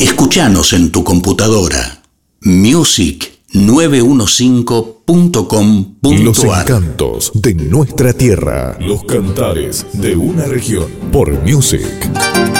Escuchanos en tu computadora. music915.com.ar. Los encantos de nuestra tierra. Los cantares de una región. Por Music.